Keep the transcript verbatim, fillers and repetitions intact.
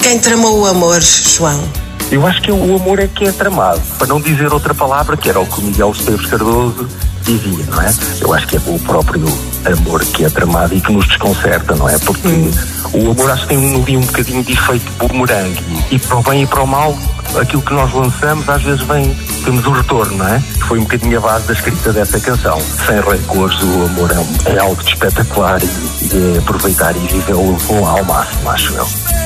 Quem tramou o amor, João? Eu acho que o amor é que é tramado, para não dizer outra palavra, que era o que o Miguel Esteves Cardoso dizia, não é? Eu acho que é o próprio amor que é tramado e que nos desconcerta, não é? Porque hum. o amor acho que tem um, um bocadinho de efeito bumerangue, e para o bem e para o mal, aquilo que nós lançamos às vezes vem, temos o retorno, não é? Foi um bocadinho a base da escrita dessa canção. Sem rancores, o amor é, é algo de espetacular e, e é aproveitar e vivê-lo ao máximo, acho eu.